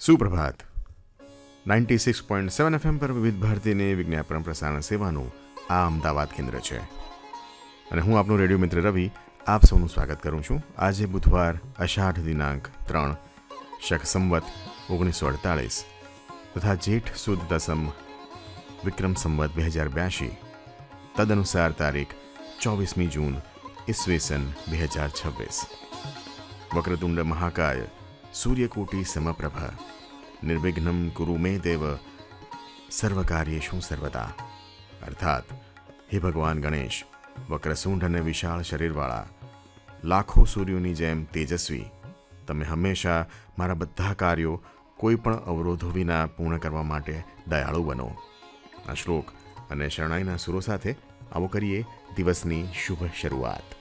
સુપ્રભાત 96.7 FM પર વિવિધ ભારતીની વિજ્ઞાપન પ્રસારણ સેવાનું આ અમદાવાદ કેન્દ્ર છે અને હું આપનો રેડિયો મિત્ર રવિ આપ સૌનું સ્વાગત કરું છું. આજે બુધવાર અષાઢ દિનાંક 3 શક સંવત 1948 તથા જેઠ સુદ દસમ વિક્રમ સંવત 2082 તદનુસાર તારીખ 24મી જૂન ઈસવીસન 2026. વક્રતુંડ મહાકાય સૂર્યકોટી સમપ્રભા નિર્વિઘ્નમ કુરુ મે દેવ સર્વકાર્યેષુ સર્વદા. અર્થાત હે ભગવાન ગણેશ, વક્રસુંડ અને વિશાળ શરીરવાળા, લાખો સૂર્યોની જેમ તેજસ્વી, તમે હંમેશા મારા બધા કાર્યો કોઈ પણ અવરોધો વિના પૂર્ણ કરવા માટે દયાળુ બનો. આ શ્લોક અને શરણાઈના સુરો સાથે આવો કરીએ દિવસની શુભ શરૂઆત.